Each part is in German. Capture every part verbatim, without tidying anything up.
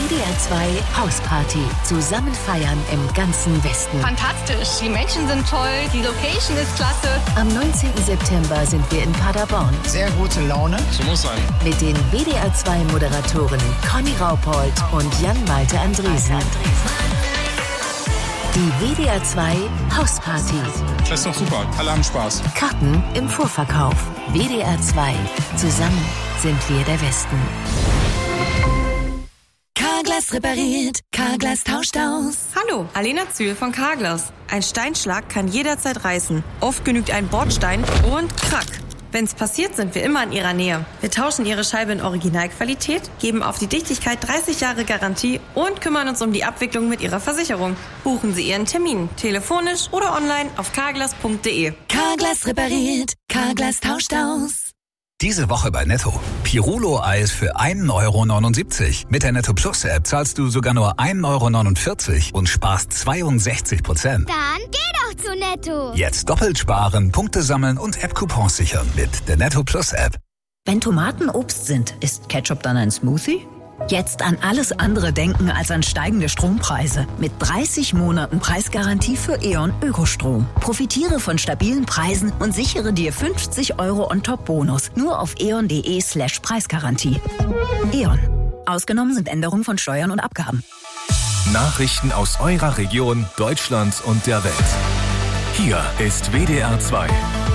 D R zwei Hausparty. Zusammen feiern im ganzen Westen. Fantastisch, die Menschen sind toll, die Location ist klasse. Am neunzehnten September sind wir in Paderborn. Sehr gute Laune. So muss sein. Mit den W D R zwei Moderatoren Conny Raupold und Jan-Malte Andresen. Die W D R zwei Hausparty. Das ist doch super, alle haben Spaß. Karten im Vorverkauf. W D R zwei. Zusammen sind wir der Westen. Carglass repariert, Carglass tauscht aus. Hallo, Alena Zühl von Carglass. Ein Steinschlag kann jederzeit reißen. Oft genügt ein Bordstein und krack. Wenn's passiert, sind wir immer in Ihrer Nähe. Wir tauschen Ihre Scheibe in Originalqualität, geben auf die Dichtigkeit dreißig Jahre Garantie und kümmern uns um die Abwicklung mit Ihrer Versicherung. Buchen Sie Ihren Termin, telefonisch oder online auf carglass punkt de. Carglass repariert, Carglass tauscht aus. Diese Woche bei Netto. Pirulo-Eis für ein Euro neunundsiebzig. Mit der Netto Plus App zahlst du sogar nur ein Euro neunundvierzig und sparst zweiundsechzig Prozent. Dann geh doch zu Netto. Jetzt doppelt sparen, Punkte sammeln und App-Coupons sichern mit der Netto Plus App. Wenn Tomaten Obst sind, ist Ketchup dann ein Smoothie? Jetzt an alles andere denken als an steigende Strompreise. Mit dreißig Monaten Preisgarantie für E.ON Ökostrom. Profitiere von stabilen Preisen und sichere dir fünfzig Euro on-top-Bonus. Nur auf eon.de slash Preisgarantie. E.ON. Ausgenommen sind Änderungen von Steuern und Abgaben. Nachrichten aus eurer Region, Deutschland und der Welt. Hier ist W D R zwei.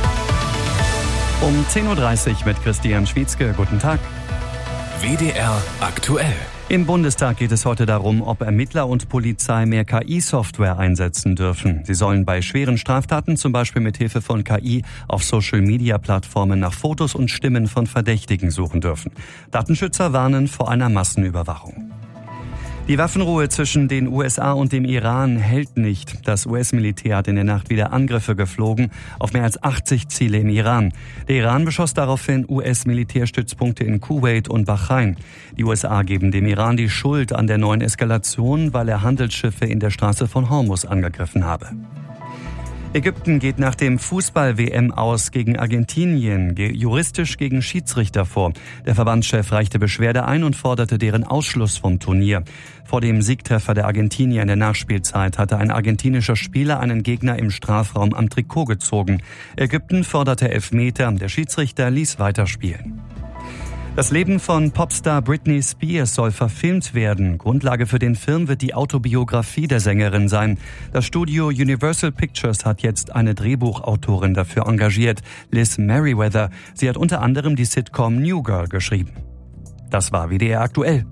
Um zehn Uhr dreißig mit Christian Schwietzke. Guten Tag. W D R aktuell. Im Bundestag geht es heute darum, ob Ermittler und Polizei mehr K I-Software einsetzen dürfen. Sie sollen bei schweren Straftaten zum Beispiel mit Hilfe von K I auf Social-Media-Plattformen nach Fotos und Stimmen von Verdächtigen suchen dürfen. Datenschützer warnen vor einer Massenüberwachung. Die Waffenruhe zwischen den U S A und dem Iran hält nicht. Das U S-Militär hat in der Nacht wieder Angriffe geflogen auf mehr als achtzig Ziele im Iran. Der Iran beschoss daraufhin U S-Militärstützpunkte in Kuwait und Bahrain. Die U S A geben dem Iran die Schuld an der neuen Eskalation, weil er Handelsschiffe in der Straße von Hormuz angegriffen habe. Ägypten geht nach dem Fußball-W M aus gegen Argentinien, juristisch gegen Schiedsrichter vor. Der Verbandschef reichte Beschwerde ein und forderte deren Ausschluss vom Turnier. Vor dem Siegtreffer der Argentinier in der Nachspielzeit hatte ein argentinischer Spieler einen Gegner im Strafraum am Trikot gezogen. Ägypten forderte Elfmeter, der Schiedsrichter ließ weiterspielen. Das Leben von Popstar Britney Spears soll verfilmt werden. Grundlage für den Film wird die Autobiografie der Sängerin sein. Das Studio Universal Pictures hat jetzt eine Drehbuchautorin dafür engagiert, Liz Merriweather. Sie hat unter anderem die Sitcom New Girl geschrieben. Das war W D R aktuell.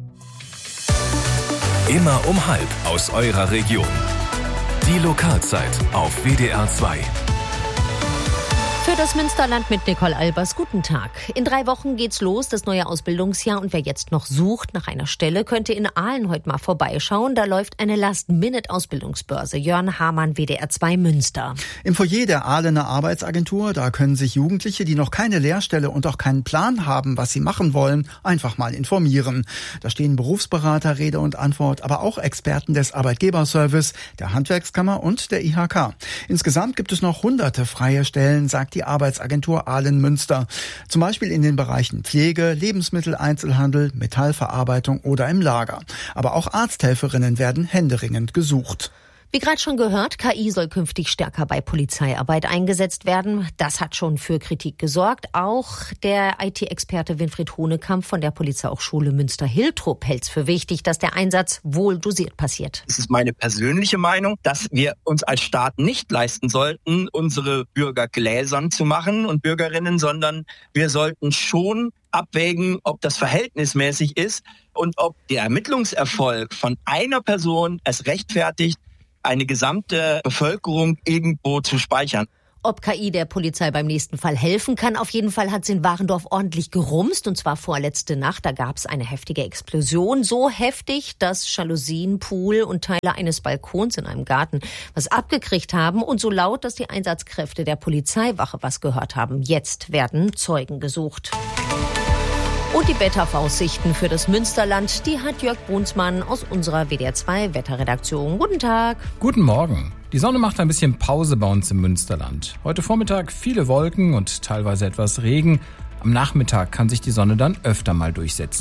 Immer um halb aus eurer Region. Die Lokalzeit auf W D R zwei. Für das Münsterland mit Nicole Albers, guten Tag. In drei Wochen geht's los, das neue Ausbildungsjahr. Und wer jetzt noch sucht nach einer Stelle, könnte in Aalen heute mal vorbeischauen. Da läuft eine Last-Minute-Ausbildungsbörse. Jörn Hamann, W D R zwei Münster. Im Foyer der Aalener Arbeitsagentur, da können sich Jugendliche, die noch keine Lehrstelle und auch keinen Plan haben, was sie machen wollen, einfach mal informieren. Da stehen Berufsberater Rede und Antwort, aber auch Experten des Arbeitgeberservice, der Handwerkskammer und der I H K. Insgesamt gibt es noch hunderte freie Stellen, sagt die Arbeitsagentur Aalen-Münster. Zum Beispiel in den Bereichen Pflege, Lebensmitteleinzelhandel, Metallverarbeitung oder im Lager. Aber auch Arzthelferinnen werden händeringend gesucht. Wie gerade schon gehört, K I soll künftig stärker bei Polizeiarbeit eingesetzt werden. Das hat schon für Kritik gesorgt. Auch der I T-Experte Winfried Honekamp von der Polizeihochschule Münster-Hiltrup hält es für wichtig, dass der Einsatz wohl dosiert passiert. Es ist meine persönliche Meinung, dass wir uns als Staat nicht leisten sollten, unsere Bürger gläsern zu machen und Bürgerinnen, sondern wir sollten schon abwägen, ob das verhältnismäßig ist und ob der Ermittlungserfolg von einer Person es rechtfertigt, eine gesamte Bevölkerung irgendwo zu speichern. Ob K I der Polizei beim nächsten Fall helfen kann, auf jeden Fall hat es in Warendorf ordentlich gerumst. Und zwar vorletzte Nacht, da gab es eine heftige Explosion. So heftig, dass Jalousien, Pool und Teile eines Balkons in einem Garten was abgekriegt haben. Und so laut, dass die Einsatzkräfte der Polizeiwache was gehört haben. Jetzt werden Zeugen gesucht. Und die Wetteraussichten für das Münsterland, die hat Jörg Brunsmann aus unserer W D R zwei Wetterredaktion. Guten Tag. Guten Morgen. Die Sonne macht ein bisschen Pause bei uns im Münsterland. Heute Vormittag viele Wolken und teilweise etwas Regen. Am Nachmittag kann sich die Sonne dann öfter mal durchsetzen.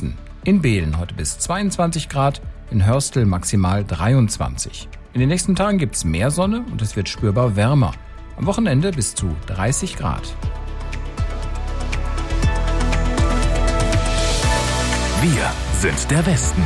In Behlen heute bis zweiundzwanzig Grad, in Hörstel maximal dreiundzwanzig. In den nächsten Tagen gibt's mehr Sonne und es wird spürbar wärmer. Am Wochenende bis zu dreißig Grad. Wir sind der Westen.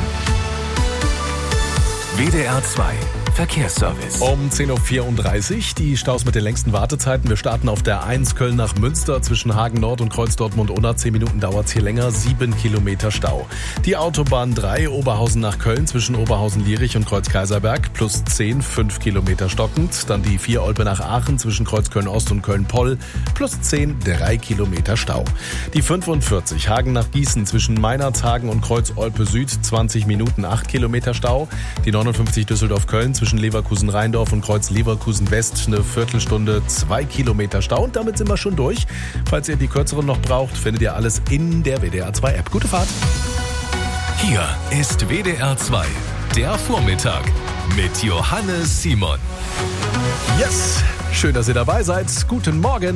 W D R zwei Verkehrsservice. Um zehn Uhr vierunddreißig die Staus mit den längsten Wartezeiten. Wir starten auf der eins Köln nach Münster zwischen Hagen Nord und Kreuz Dortmund-Unna. zehn Minuten dauert es hier länger, sieben Kilometer Stau. Die Autobahn drei Oberhausen nach Köln zwischen Oberhausen-Lierich und Kreuz Kaiserberg plus zehn, fünf Kilometer stockend. Dann die vier Olpe nach Aachen zwischen Kreuz Köln-Ost und Köln-Poll plus zehn, drei Kilometer Stau. Die fünfundvierzig Hagen nach Gießen zwischen Meinerzhagen und Kreuz Olpe Süd zwanzig Minuten, acht Kilometer Stau. Die neunundfünfzig Düsseldorf-Köln zwischen Leverkusen-Rheindorf und Kreuz Leverkusen-West eine Viertelstunde, zwei Kilometer Stau. Und damit sind wir schon durch. Falls ihr die kürzeren noch braucht, findet ihr alles in der W D R zwei App. Gute Fahrt. Hier ist W D R zwei, der Vormittag mit Johannes Simon. Yes, schön, dass ihr dabei seid. Guten Morgen.